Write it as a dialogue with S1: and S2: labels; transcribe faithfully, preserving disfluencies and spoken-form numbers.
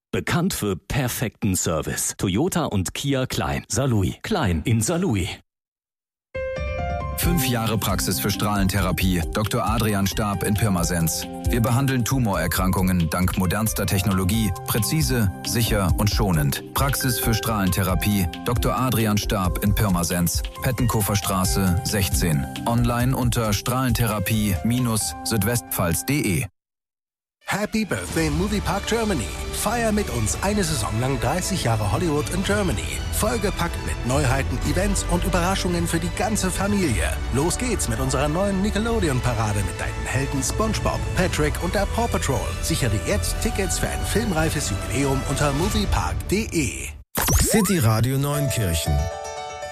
S1: Bekannt für perfekten Service. Toyota und Kia Klein. Saarlouis. Klein in Saarlouis.
S2: Fünf Jahre Praxis für Strahlentherapie. Doktor Adrian Stab in Pirmasens. Wir behandeln Tumorerkrankungen dank modernster Technologie. Präzise, sicher und schonend. Praxis für Strahlentherapie. Doktor Adrian Stab in Pirmasens. Pettenkofer Straße sechzehn. Online unter strahlentherapie Südwestpfalz punkt de.
S3: Happy Birthday Moviepark Germany. Feier mit uns eine Saison lang dreißig Jahre Hollywood in Germany. Vollgepackt mit Neuheiten, Events und Überraschungen für die ganze Familie. Los geht's mit unserer neuen Nickelodeon-Parade mit deinen Helden SpongeBob, Patrick und der Paw Patrol. Sichere dir jetzt Tickets für ein filmreifes Jubiläum unter moviepark punkt de.
S4: City Radio Neunkirchen